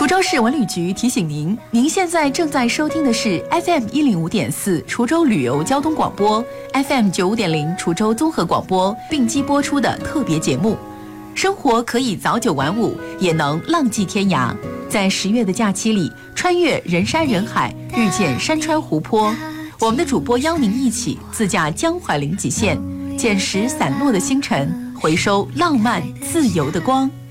滁州市文旅局提醒您，您现在正在收听的是 FM 105.4滁州旅游交通广播 ，FM 95.0滁州综合广播并机播出的特别节目。生活可以早9晚5，也能浪迹天涯。在10月的假期里，穿越人山人海，遇见山川湖泊。我们的主播邀您一起自驾江淮临济县，捡拾散落的星辰，回收浪漫自由的光。